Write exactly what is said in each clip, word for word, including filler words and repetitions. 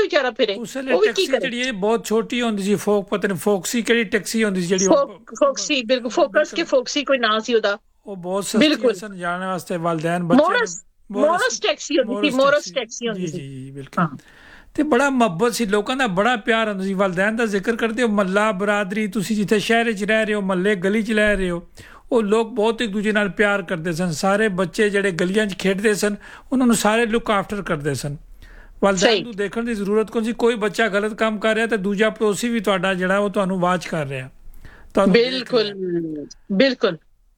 ਵਿਚਾਰਾ ਫਿਰੇ, ਉਸ ਵੇਲੇ ਉਹ ਵੀ ਕੀ ਟੈਕਸੀ ਕਰੇ। ਜਿਹੜੀ ਬਹੁਤ ਛੋਟੀ ਹੁੰਦੀ ਸੀ, ਫੋਕ ਪਤਾ ਨਹੀਂ ਫੋਕਸੀ ਕਿਹੜੀ ਟੈਕਸੀ ਹੁੰਦੀ ਸੀ ਜਿਹੜੀ ਫੋਕਸੀ, ਬਿਲਕੁਲ ਫੋਕਸ ਕੇ ਫੋਕਸੀ ਕੋਈ ਨਾਂ ਸੀ ਉਹਦਾ, ਉਹ ਬਹੁਤ ਸਸਤੀਆਂ ਸਨ ਜਾਣ ਵਾਸਤੇ। ਵਾਲਦੈਨ ਬੱਚਿਆਂ ਮੋਰਸ ਮੋਰਸ ਟੈਕਸੀ ਹੁੰਦੀ ਸੀ, ਮੋਰਸ ਟੈਕਸੀ ਹੁੰਦੀ ਜੀ ਸੀ। ਜੀ ਜੀ ਬਿਲਕੁਲ। ਤੇ ਬੜਾ ਮੁਹੱਬਤ ਸੀ, ਲੋਕਾਂ ਦਾ ਬੜਾ ਪਿਆਰ ਹੁੰਦਾ ਸੀ। ਵਾਲਦੈਨ ਦਾ ਜ਼ਿਕਰ ਕਰਦੇ ਹੋ, ਮਹੱਲਾ ਬਰਾਦਰੀ, ਤੁਸੀਂ ਜਿੱਥੇ ਸ਼ਹਿਰ 'ਚ ਰਹਿ ਰਹੇ ਹੋ, ਮਹੱਲੇ ਗਲੀ 'ਚ ਰਹਿ ਰਹੇ ਹੋ, ਉਹ ਲੋਕ ਬਹੁਤ ਇੱਕ ਦੂਜੇ ਨਾਲ ਪਿਆਰ ਕਰਦੇ ਸਨ। ਸਾਰੇ ਬੱਚੇ ਜਿਹੜੇ ਗਲੀਆਂ 'ਚ ਖੇਡਦੇ ਸਨ ਉਹਨਾਂ ਨੂੰ ਸਾਰੇ ਲੁੱਕ ਆਫਟਰ ਕਰਦੇ ਸਨ। ਵਾਲਦੈਨ ਨੂੰ ਦੇਖਣ ਦੀ ਜ਼ਰੂਰਤ ਕੋਈ ਸੀ। ਕੋਈ ਬੱਚਾ ਗਲਤ ਕੰਮ ਕਰ ਰਿਹਾ ਤਾਂ ਦੂਜਾ ਪੜੋਸੀ ਵੀ ਤੁਹਾਡਾ ਜਿਹੜਾ ਉਹ ਤੁਹਾਨੂੰ ਵਾਚ ਕਰ ਰਿਹਾ, ਤੁਹਾਨੂੰ ਬਿਲਕੁਲ ਬਿਲਕੁਲ।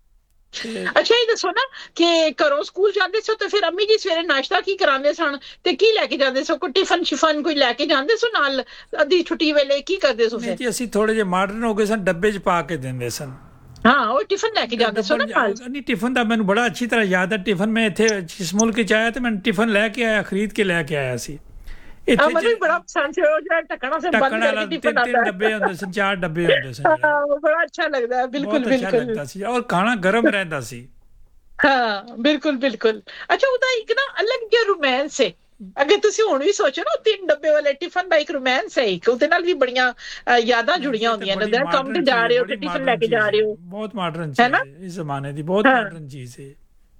ਅੱਛਾ ਇਹ ਦੱਸੋ ਨਾ ਕਿ ਘਰੋਂ ਸਕੂਲ ਜਾਂਦੇ ਸੋ ਤੇ ਫਿਰ ਅੰਮੀ ਜੀ ਸਵੇਰੇ ਨਾਸ਼ਤਾ ਕੀ ਕਰਾਉਂਦੇ ਸਨ ਤੇ ਕੀ ਲੈ ਕੇ ਜਾਂਦੇ ਸੋ? ਕੋਈ ਟਿਫਨ ਸ਼ਿਫਨ ਕੋਈ ਲੈ ਕੇ ਜਾਂਦੇ ਸੋ ਨਾਲ? ਅੱਧੀ ਛੁੱਟੀ ਵੇਲੇ ਕੀ ਕਰਦੇ ਸੋ ਫਿਰ? ਜੀ ਅਸੀਂ ਥੋੜੇ ਜਿਹੇ ਮਾਡਰਨ ਹੋ ਗਏ ਸਨ, ਡੱਬੇ 'ਚ ਪਾ ਕੇ ਦਿੰਦੇ ਸਨ। ਹਾਂ ਉਹ ਟਿਫਨ ਲੈ ਕੇ ਜਾਂਦੇ ਸੋ ਨਾ ਨਾਲ? ਨਹੀਂ ਟਿਫਨ ਦਾ ਮੈਨੂੰ ਬੜਾ ਅੱਛੀ ਤਰ੍ਹਾਂ ਯਾਦ ਹੈ। ਟਿਫਨ ਮੈਂ ਇੱਥੇ ਜਿਸ ਮੁਲਕ 'ਚ ਆਇਆ ਤੇ ਮੈਂ ਟਿਫਨ ਲੈ ਕੇ ਆਇਆ, ਖਰੀਦ ਕੇ ਲੈ ਕੇ ਆਇਆ ਸੀ। ਇੱਥੇ ਬੜਾ ਪਸੰਦ ਸੀ ਉਹ ਜਿਹੜਾ ਢੱਕਣਾ ਸੀ, ਬੰਦ ਕਰਕੇ ਟਿਫਨ ਆਉਂਦਾ, ਤਿੰਨ ਡੱਬੇ ਹੁੰਦੇ ਸਨ, ਚਾਰ ਡੱਬੇ ਹੁੰਦੇ ਸਨ। ਬੜਾ ਅੱਛਾ ਲੱਗਦਾ ਹੈ, ਬਿਲਕੁਲ ਬਿਲਕੁਲ ਸੀ, ਔਰ ਖਾਣਾ ਗਰਮ ਰਹਿੰਦਾ ਸੀ। ਹਾਂ ਬਿਲਕੁਲ ਬਿਲਕੁਲ। ਅੱਛਾ ਉਹਦਾ ਇੱਕ ਨਾ ਅਲੱਗ ਜਿਹਾ ਰੋਮਾਂਸ ਹੈ, ਅਗਰ ਤੁਸੀਂ ਹੁਣ ਵੀ ਸੋਚੋ ਨਾ, ਤਿੰਨ ਡੱਬੇ ਵਾਲੇ ਟਿਫਨ ਦਾ ਇੱਕ ਰੋਮਾਂਸ ਹੈ, ਇੱਕ ਉਹਦੇ ਨਾਲ ਵੀ ਬੜੀਆਂ ਯਾਦਾਂ ਜੁੜੀਆਂ ਹੁੰਦੀਆਂ ਨੇ। ਕੰਮ ਤੇ ਜਾ ਰਹੇ ਹੋ ਤੇ ਟਿਫਨ ਲੈ ਕੇ ਜਾ ਰਹੇ ਹੋ, ਬਹੁਤ ਮਾਡਰਨ ਚੀਜ਼ ਹੈ ਇਸ ਜ਼ਮਾਨੇ ਦੀ, ਬਹੁਤ ਮਾਡਰਨ ਚੀਜ਼ ਹੈ।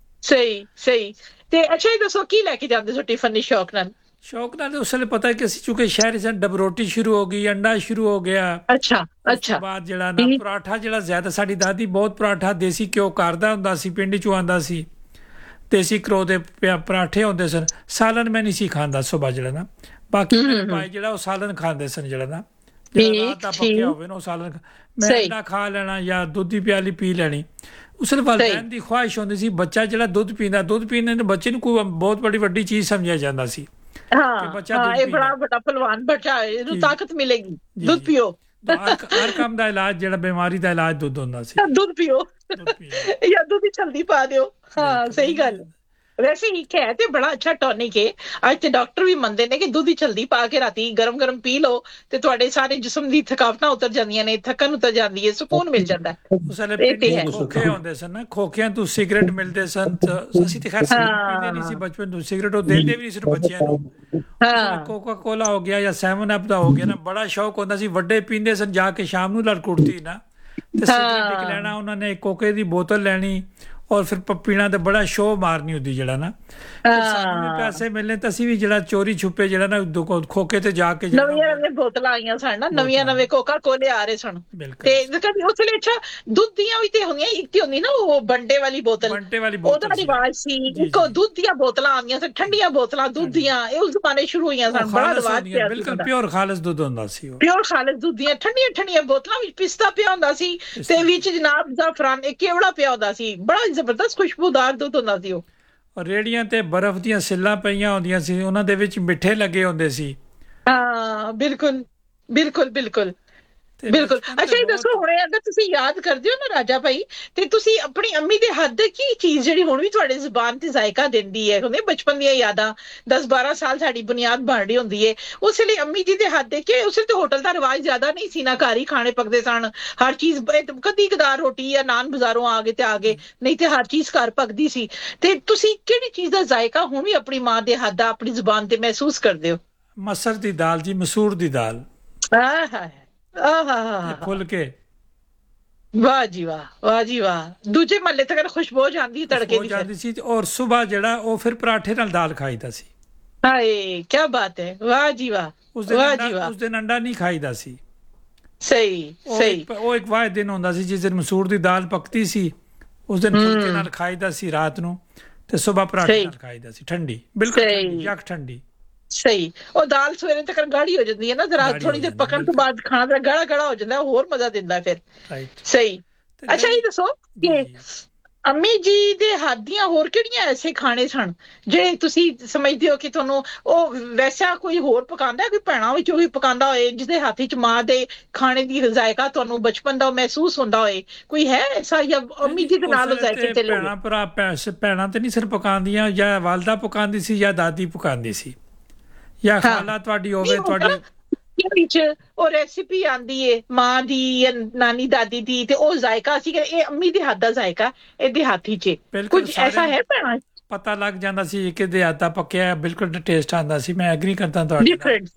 ਸਹੀ ਸਹੀ। ਤੇ ਅੱਛਾ ਇਹ ਦੱਸੋ ਕੀ ਲੈ ਕੇ ਜਾਂਦੇ ਸੋ ਟਿਫਨ ਦੀ ਸ਼ੌਕ ਨਾਲ? ਸ਼ੌਕ ਨਾਲ ਉਸ ਵੇਲੇ ਪਤਾ ਕਿ ਅਸੀਂ ਚੁੱਕੇ ਸ਼ਹਿਰ 'ਚ, ਡਬ ਰੋਟੀ ਸ਼ੁਰੂ ਹੋ ਗਈ, ਅੰਡਾ ਸ਼ੁਰੂ ਹੋ ਗਿਆ। ਅੱਛਾ ਉਸ ਤੋਂ ਬਾਅਦ ਜਿਹੜਾ ਨਾ ਪਰਾਠਾ, ਜਿਹੜਾ ਜ਼ਿਆਦਾ ਸਾਡੀ ਦਾਦੀ ਬਹੁਤ ਪਰਾਠਾ ਦੇਸੀ ਘਿਓ ਘਰ ਦਾ ਹੁੰਦਾ ਸੀ, ਪਿੰਡ 'ਚੋਂ ਆਉਂਦਾ ਸੀ, ਦੇਸੀ ਘਿਓ ਦੇ ਪਰਾਠੇ ਹੁੰਦੇ ਸਨ। ਸਾਲਨ ਮੈਂ ਨਹੀਂ ਸੀ ਖਾਂਦਾ ਸੁਬਾਹ ਜਿਹੜਾ ਨਾ, ਬਾਕੀ ਮੇਰੇ ਭਾਈ ਜਿਹੜਾ ਉਹ ਸਾਲਨ ਖਾਂਦੇ ਸਨ, ਜਿਹੜਾ ਨਾ ਜਿਹੜਾ ਰਾਤ ਦਾ ਪੱਕਿਆ ਹੋਵੇ ਨਾ ਉਹ ਸਾਲਨ ਮੈਂ ਅੰਡਾ ਖਾ ਲੈਣਾ ਜਾਂ ਦੁੱਧ ਦੀ ਪਿਆਲੀ ਪੀ ਲੈਣੀ। ਉਸ ਵੇਲੇ ਵਾਲਦੈਨ ਦੀ ਖੁਆਇਸ਼ ਹੁੰਦੀ ਸੀ ਬੱਚਾ ਜਿਹੜਾ ਦੁੱਧ ਪੀਂਦਾ, ਦੁੱਧ ਪੀਣ ਨਾਲ ਬੱਚੇ ਨੂੰ ਕੋਈ ਬਹੁਤ ਬੜੀ ਵੱਡੀ ਚੀਜ਼ ਸਮਝਿਆ ਜਾਂਦਾ ਸੀ। ਹਾਂ ਇਹ ਬੜਾ ਵੱਡਾ ਪਹਿਲਵਾਨ ਬੱਚਾ, ਇਹਨੂੰ ਤਾਕਤ ਮਿਲੇਗੀ, ਦੁੱਧ ਪੀਓ। ਹਰ ਕੰਮ ਦਾ ਇਲਾਜ, ਜਿਹੜਾ ਬਿਮਾਰੀ ਦਾ ਇਲਾਜ ਦੁੱਧ ਹੁੰਦਾ ਸੀ, ਦੁੱਧ ਪੀਓ ਜਾਂ ਦੁੱਧ ਦੀ ਛਲਦੀ ਪਾ ਦਿਓ। ਹਾਂ ਸਹੀ ਗੱਲ। ਵੈਸੇ ਇੱਕ ਹੈ ਤੇ ਬੜਾ ਅੱਛਾ ਟੌਨਿਕ ਹੈ, ਅੱਜ ਤੇ ਡਾਕਟਰ ਵੀ ਮੰਨਦੇ ਨੇ ਕਿ ਦੁੱਧ ਦੀ ਛਲਦੀ ਪਾ ਕੇ ਰਾਤੀ ਗਰਮ ਗਰਮ ਪੀ ਲਓ ਤੇ ਤੁਹਾਡੇ ਸਾਰੇ ਜਿਸਮ ਦੀ ਥਕਾਵਟਾਂ ਉਤਰ ਜਾਂਦੀਆਂ ਨੇ, ਥਕਨ ਉਤਰ ਜਾਂਦੀ ਹੈ, ਸਕੂਨ ਮਿਲ ਜਾਂਦਾ ਹੈ। ਖੋਖੇ ਹੁੰਦੇ ਸਨ ਨਾ, ਖੋਖਿਆਂ ਤੋਂ ਸਿਗਰਟ ਮਿਲਦੇ ਸਨ। ਅਸੀਂ ਤੇ ਖੈਰ ਪੀਂਦੇ ਨਹੀਂ ਸੀ ਬਚਪਨ ਤੋਂ ਸਿਗਰਟ, ਉਹ ਦਿੰਦੇ ਵੀ ਨਹੀਂ ਸੀ ਬੱਚਿਆਂ ਨੂੰ। ਕੋਕਾ ਕੋਲਾ ਹੋ ਗਿਆ ਜਾਂ ਸੈਵਨ ਅਪ ਦਾ ਹੋ ਗਿਆ ਨਾ, ਬੜਾ ਸ਼ੌਕ ਹੁੰਦਾ ਸੀ। ਵੱਡੇ ਪੀਂਦੇ ਸਨ, ਜਾ ਕੇ ਸ਼ਾਮ ਨੂੰ ਲੜ ਕੁੜਤੀ ਨਾ ਤੇ ਸਿਗਰਟ ਇੱਕ ਲੈਣਾ ਉਹਨਾਂ ਨੇ, ਕੋਕੇ ਦੀ ਬੋਤਲ ਲੈਣੀ ਔਰ ਫਿਰ ਪੀਣਾ ਤੇ ਬੜਾ ਸ਼ੋਅ ਮਾਰਨੀ ਹੁੰਦੀ ਜਿਹੜਾ ਨਾ। ਸਾਨੂੰ ਵੀ ਪੈਸੇ ਮਿਲਣੇ ਤਾਂ ਅਸੀਂ ਵੀ ਜਿਹੜਾ ਚੋਰੀ ਛੁਪੇ ਜਿਹੜਾ ਨਾ ਖੋਕੇ ਤੇ ਜਾ ਕੇ, ਨਵੀਆਂ ਨਵੀਆਂ ਬੋਤਲਾਂ ਆਈਆਂ ਸਨ ਨਾ, ਨਵੀਆਂ ਨਵੇਂ ਕੋਕਾ ਕੋਲੇ ਆ ਰਹੇ ਸਨ ਤੇ ਉਸ ਵੇਲੇ ਅੱਛਾ ਦੁੱਧ ਦੀਆਂ ਵੀ ਤੇ ਹੁੰਦੀਆਂ, ਇੱਕ ਤੇ ਹੁੰਦੀ ਨਾ ਉਹ ਬੰਟੇ ਵਾਲੀ ਬੋਤਲ, ਉਹਦਾ ਰਿਵਾਜ ਸੀ। ਇੱਕ ਦੁੱਧ ਦੀਆਂ ਬੋਤਲਾਂ ਆਉਂਦੀਆਂ ਸਨ, ਠੰਡੀਆਂ ਬੋਤਲਾਂ ਦੁੱਧ ਦੀਆਂ, ਇਹ ਉਸ ਜ਼ਮਾਨੇ ਸ਼ੁਰੂ ਹੋਈਆਂ ਸਨ, ਬੜਾ ਰਿਵਾਜ ਪਿਆ, ਬਿਲਕੁਲ ਪਿਓਰ ਖਾਲਸ ਦੁੱਧ ਹੁੰਦਾ ਸੀ, ਪਿਓਰ ਖਾਲਸ ਦੁੱਧ ਦੀਆਂ ਠੰਡੀਆਂ ਠੰਡੀਆਂ ਬੋਤਲਾਂ ਵਿੱਚ ਪਿਸਤਾ ਪਿਆ ਹੁੰਦਾ ਸੀ ਤੇ ਵਿੱਚ ਜਨਾਬ ਜ਼ਾਫਰਾਨ ਇੱਕ ਕੇਵੜਾ ਪਿਆ ਹੁੰਦਾ ਸੀ, ਬੜਾ ਜ਼ਬਰਦਸਤ ਖੁਸ਼ਬੂਦਾਰ ਦੁੱਧ ਹੁੰਦਾ ਸੀ ਉਹ। ਰੇੜੀਆਂ ਤੇ ਬਰਫ਼ ਦੀਆਂ ਸਿੱਲਾਂ ਪਈਆਂ ਹੁੰਦੀਆਂ ਸੀ, ਉਹਨਾਂ ਦੇ ਵਿੱਚ ਮਿੱਠੇ ਲੱਗੇ ਹੁੰਦੇ ਸੀ। ਹਾਂ ਬਿਲਕੁਲ ਬਿਲਕੁਲ ਬਿਲਕੁਲ ਬਿਲਕੁਲ। ਅੱਛਾ ਇਹ ਦੱਸੋ ਹੁਣ ਅਗਰ ਤੁਸੀਂ ਯਾਦ ਕਰਦੇ ਹੋ ਨਾ ਰਾਜਾ ਭਾਈ, ਤੇ ਤੁਸੀਂ ਆਪਣੀ ਅੰਮੀ ਦੇ ਹੱਥ ਦੀ ਕੀ ਚੀਜ਼ ਜਿਹੜੀ ਹੁਣ ਵੀ ਤੁਹਾਡੇ ਜ਼ੁਬਾਨ ਤੇ ਜ਼ਾਇਕਾ ਦਿੰਦੀ ਹੈ? ਹੁੰਦੇ ਬਚਪਨ ਦੀਆਂ ਯਾਦਾਂ, ਦਸ ਬਾਰਾਂ ਸਾਲ ਸਾਡੀ ਬੁਨਿਆਦ ਬਣ ਰਹੀ ਹੁੰਦੀ ਹੈ, ਉਸ ਲਈ ਅੰਮੀ ਜੀ ਦੇ ਹੱਥ ਦੇ ਕੇ। ਉਸ ਵੇਲੇ ਤੇ ਹੋਟਲ ਦਾ ਰਿਵਾਜ ਜ਼ਿਆਦਾ ਨਹੀਂ ਸੀ ਨਾ, ਘਰ ਹੀ ਖਾਣੇ ਪੱਕਦੇ ਸਨ, ਹਰ ਚੀਜ਼ ਕਦੀ ਕਦਾਰ ਰੋਟੀ ਜਾਂ ਨਾਨ ਬਾਜ਼ਾਰੋਂ ਆ ਗਏ ਤੇ ਆ ਗਏ, ਨਹੀਂ ਤੇ ਹਰ ਚੀਜ਼ ਘਰ ਪੱਕਦੀ ਸੀ। ਤੇ ਤੁਸੀਂ ਕਿਹੜੀ ਚੀਜ਼ ਦਾ ਜ਼ਾਇਕਾ ਹੁਣ ਵੀ ਆਪਣੀ ਮਾਂ ਦੇ ਹੱਥ ਦਾ ਆਪਣੀ ਜ਼ੁਬਾਨ ਤੇ ਮਹਿਸੂਸ ਕਰਦੇ ਹੋ? ਮਸਰ ਦੀ ਦਾਲ ਜੀ, ਮਸੂਰ ਦੀ ਦਾਲ, ਆਹ ਆਹ ਫੁੱਲ ਕੇ, ਵਾਹ ਜੀ ਵਾਹ, ਵਾਹ ਜੀ ਵਾਹ। ਦੂਜੇ ਮਹੱਲੇ ਤੱਕ ਖੁਸ਼ਬੂ ਜਾਂਦੀ ਤੜਕੇ ਦੀ ਜਾਂਦੀ ਸੀ। ਔਰ ਸੁਬਾਹ ਜਿਹੜਾ ਉਹ ਫਿਰ ਪਰਾਠੇ ਨਾਲ ਦਾਲ ਖਾਈਦਾ ਸੀ। ਹਾਏ ਕੀ ਬਾਤ ਹੈ, ਵਾਹ ਜੀ ਵਾਹ, ਵਾਹ ਜੀ ਵਾਹ। ਉਸ ਦਿਨ ਅੰਡਾ ਨਹੀਂ ਖਾਈਦਾ ਸੀ। ਸਹੀ ਸਹੀ। ਉਹ ਇੱਕ ਵਾਹਿਦ ਦਿਨ ਹੁੰਦਾ ਸੀ ਜਿਸ ਦਿਨ ਮਸੂਰ ਦੀ ਦਾਲ ਪੱਕਦੀ ਸੀ, ਉਸ ਦਿਨ ਫੁਲਕੇ ਨਾਲ ਖਾਈਦਾ ਸੀ ਰਾਤ ਨੂੰ, ਤੇ ਸੁਬਾਹ ਪਰਾਠੇ ਨਾਲ ਖਾਈਦਾ ਸੀ, ਠੰਡੀ, ਬਿਲਕੁਲ ਯਕ ਠੰਡੀ। ਸਹੀ। ਉਹ ਦਾਲ ਸਵੇਰੇ ਤੱਕ ਗਾੜੀ ਹੋ ਜਾਂਦੀ ਹੈ ਨਾ, ਜ਼ਰਾ ਥੋੜੀ ਦੇਰ ਪਕਣ ਤੋਂ ਬਾਅਦ ਖਾਣਾ ਦਾ ਗਾੜਾ ਗਾੜਾ ਹੋ ਜਾਂਦਾ, ਹੋਰ ਮਜ਼ਾ ਦਿੰਦਾ ਫਿਰ। ਸਹੀ। ਅੱਛਾ ਇਹ ਦੱਸੋ ਕਿ ਅੰਮੀ ਜੀ ਦੇ ਹੱਥ ਦੀਆਂ ਹੋਰ ਕਿਹੜੀਆਂ ਐਸੇ ਖਾਣੇ ਸਨ ਜਿਹੜੇ ਤੁਸੀਂ ਸਮਝਦੇ ਹੋ ਕਿ ਤੁਹਾਨੂੰ ਉਹ ਵੈਸਾ ਕੋਈ ਹੋਰ ਪਕਾਉਂਦਾ, ਕੋਈ ਭੈਣਾਂ ਵਿੱਚੋਂ ਵੀ ਪਕਾਉਂਦਾ ਹੋਏ ਜਿਹਦੇ ਹੱਥ ਵਿੱਚ ਮਾਂ ਦੇ ਖਾਣੇ ਦੀ ਜ਼ਾਇਕਾ ਤੁਹਾਨੂੰ ਬਚਪਨ ਦਾ ਮਹਿਸੂਸ ਹੁੰਦਾ ਹੋਏ? ਕੋਈ ਹੈ ਐਸਾ ਜਾਂ ਅੰਮੀ ਜੀ ਦੇ ਨਾਲ ਜ਼ਾਇਕੇ ਤੇ? ਭੈਣਾਂ ਭਰਾ ਭੈਣਾਂ ਤੇ ਨਹੀਂ ਸਿਰਫ ਪਕਾਉਂਦੀਆਂ, ਜਾਂ ਵਾਲਦਾ ਪਕਾਉਂਦੀ ਸੀ ਜਾਂ ਦਾਦੀ ਪਕਾਉਂਦੀ ਸੀ, ਜਾਂ ਖਾਲਾ ਤੁਹਾਡੀ ਹੋਵੇ ਤੁਹਾਡੀ ਵਿੱਚ ਉਹ ਰੈਸਿਪੀ ਆਉਂਦੀ ਏ ਮਾਂ ਦੀ ਜਾਂ ਨਾਨੀ ਦਾਦੀ ਦੀ, ਤੇ ਉਹ ਜ਼ਾਇਕਾ ਸੀ ਕਿ ਇਹ ਅੰਮੀ ਦੇ ਹੱਥ ਦਾ ਜ਼ਾਇਕਾ ਇਹਦੇ ਹੱਥ ਹੀ 'ਚ ਕੁਝ ਐਸਾ ਹੈ ਭੈਣਾਂ? ਪਤਾ ਲੱਗ ਜਾਂਦਾ ਸੀ ਕਿ ਇਹਦੇ ਹੱਥ ਦਾ ਪੱਕਿਆ ਬਿਲਕੁਲ ਟੇਸਟ ਆਉਂਦਾ ਸੀ। ਮੈਂ ਐਗਰੀ ਕਰਦਾ ਤੁਹਾਡੇ ਨਾਲ।